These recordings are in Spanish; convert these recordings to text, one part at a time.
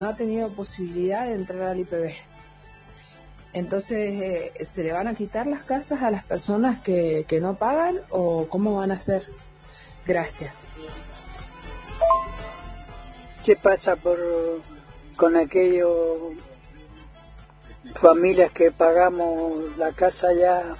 no ha tenido posibilidad de entrar al IPB. Entonces, ¿se le van a quitar las casas a las personas que no pagan o cómo van a hacer? Gracias. ¿Qué pasa con aquellas familias que pagamos la casa ya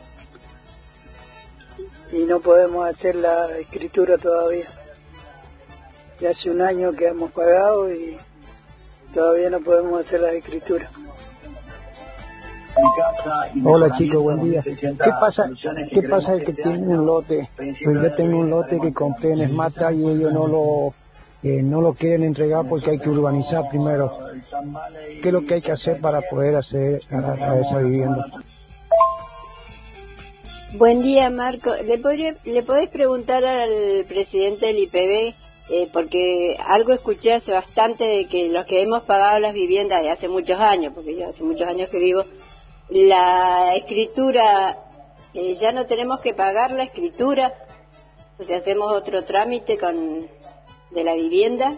y no podemos hacer la escritura todavía? Ya hace un año que hemos pagado y todavía no podemos hacer la escritura. Hola chicos, buen día. ¿Qué pasa el que tiene un lote? Pues yo tengo un lote que compré en Esmata y ellos no lo quieren entregar porque hay que urbanizar primero. ¿Qué es lo que hay que hacer para poder acceder a esa vivienda? Buen día, Marco. ¿Le podés preguntar al presidente del IPB? Porque algo escuché hace bastante de que los que hemos pagado las viviendas de hace muchos años, porque yo hace muchos años que vivo, la escritura, ya no tenemos que pagar la escritura, o sea, hacemos otro trámite de la vivienda.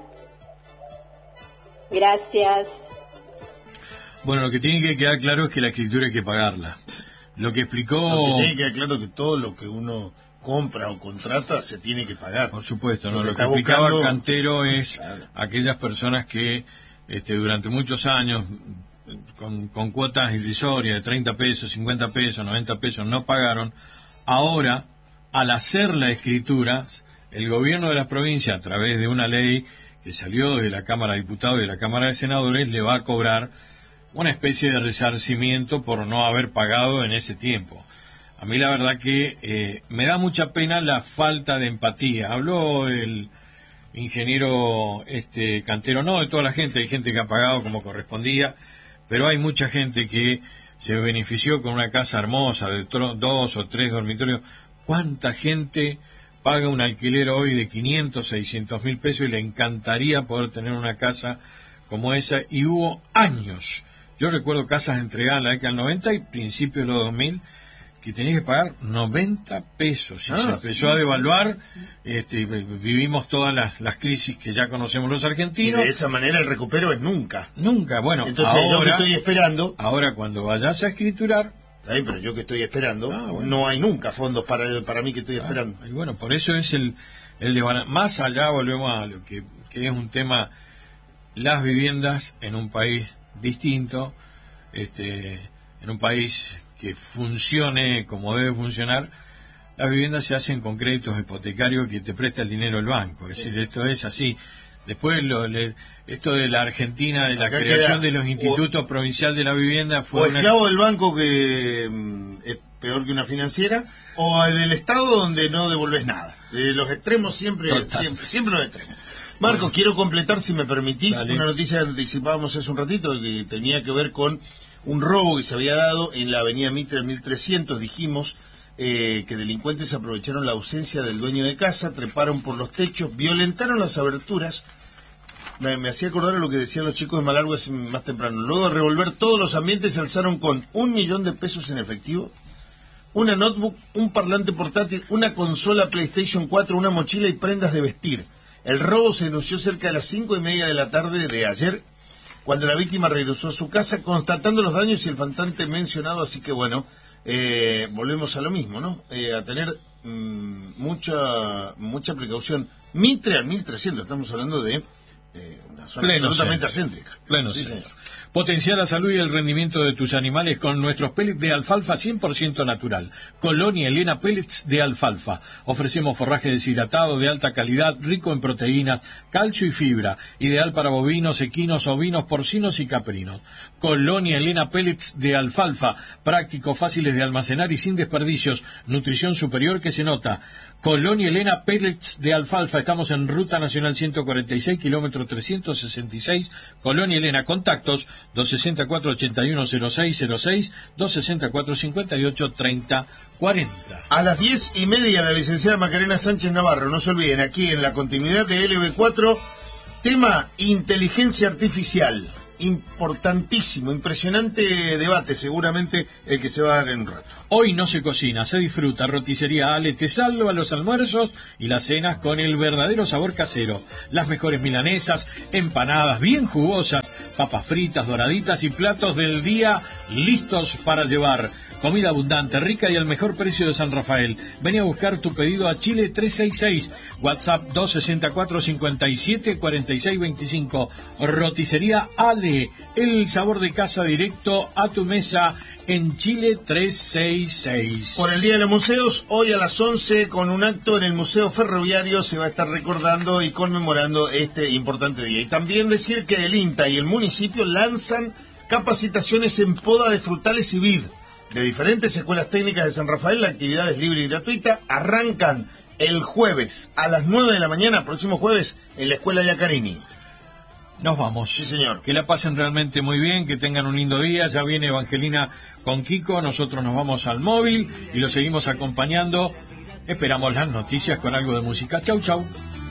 Gracias. Bueno, lo que tiene que quedar claro es que la escritura hay que pagarla. Lo que explicó... Lo que tiene que quedar claro es que todo lo que uno compra o contrata se tiene que pagar. Por supuesto, ¿no? Lo que explicaba Cantero es aquellas personas que durante muchos años con cuotas irrisorias de 30 pesos, 50 pesos, 90 pesos no pagaron. Ahora, al hacer la escritura, el gobierno de las provincias, a través de una ley que salió de la Cámara de Diputados y de la Cámara de Senadores, le va a cobrar una especie de resarcimiento por no haber pagado en ese tiempo. A mí la verdad que me da mucha pena la falta de empatía. Habló el ingeniero Cantero, no de toda la gente, hay gente que ha pagado como correspondía, pero hay mucha gente que se benefició con una casa hermosa de 2 o 3 dormitorios. ¿Cuánta gente paga un alquiler hoy de 500, 600 mil pesos y le encantaría poder tener una casa como esa? Y hubo años, yo recuerdo casas entregadas en la década del 90 y principios de los 2000, que tenía que pagar 90 pesos. Y se empezó a devaluar, vivimos todas las crisis que ya conocemos los argentinos. Y de esa manera el recupero es nunca. Nunca, bueno. Entonces ahora, yo que estoy esperando... Ahora cuando vayas a escriturar... Pero yo que estoy esperando, no hay nunca fondos para mí que estoy esperando. Y bueno, por eso es el de más allá, volvemos a lo que es un tema, las viviendas en un país distinto, en un país que funcione como debe funcionar. Las viviendas se hacen con créditos hipotecarios que te presta el dinero el banco. Es decir, esto es así. Después, esto de la Argentina, de la creación de los institutos provinciales de la vivienda, fue o esclavo del banco, que es peor que una financiera, o del Estado, donde no devolves nada. De los extremos siempre los extremos. Marcos, quiero completar, si me permitís, una noticia que anticipábamos hace un ratito, que tenía que ver con un robo que se había dado en la avenida Mitre 1300. Dijimos que delincuentes aprovecharon la ausencia del dueño de casa, treparon por los techos, violentaron las aberturas. Me hacía acordar a lo que decían los chicos de Malargüe más temprano. Luego de revolver todos los ambientes, se alzaron con 1 millón de pesos en efectivo, una notebook, un parlante portátil, una consola PlayStation 4, una mochila y prendas de vestir. El robo se denunció cerca de las 5:30 de la tarde de ayer, cuando la víctima regresó a su casa constatando los daños y el faltante mencionado. Así que bueno, volvemos a lo mismo, ¿no? A tener mucha precaución. Mitre al 1300, estamos hablando de una zona absolutamente céntrica. Pleno, sí, señor. Potenciar la salud y el rendimiento de tus animales con nuestros pellets de alfalfa 100% natural. Colonia Elena Pellets de alfalfa. Ofrecemos forraje deshidratado de alta calidad, rico en proteínas, calcio y fibra. Ideal para bovinos, equinos, ovinos, porcinos y caprinos. Colonia Elena Pellets de alfalfa. Prácticos, fáciles de almacenar y sin desperdicios. Nutrición superior que se nota. Colonia Elena Pellets de alfalfa. Estamos en Ruta Nacional 146, kilómetro 366. Colonia Elena. Contactos 264-810606, 264-58-30-40. A las 10:30, la licenciada Macarena Sánchez Navarro. No se olviden, aquí en la continuidad de LB4, tema inteligencia artificial. importantísimo, impresionante debate, seguramente el que se va a dar en un rato. Hoy no se cocina, se disfruta. Roticería Ale te salva los almuerzos y las cenas con el verdadero sabor casero. Las mejores milanesas, empanadas bien jugosas, papas fritas, doraditas y platos del día listos para llevar. Comida abundante, rica y al mejor precio de San Rafael. Ven a buscar tu pedido a Chile 366, WhatsApp 264-57-4625. Roticería Ale, el sabor de casa directo a tu mesa en Chile 366. Por el Día de los Museos, hoy a las 11, con un acto en el Museo Ferroviario, se va a estar recordando y conmemorando este importante día. Y también decir que el INTA y el municipio lanzan capacitaciones en poda de frutales y vid. De diferentes escuelas técnicas de San Rafael, la actividad es libre y gratuita. Arrancan el jueves a las 9 de la mañana, próximo jueves, en la Escuela Yacarini. Nos vamos. Sí, señor. Que la pasen realmente muy bien, que tengan un lindo día. Ya viene Evangelina con Kiko, nosotros nos vamos al móvil y lo seguimos acompañando. Esperamos las noticias con algo de música. Chau, chau.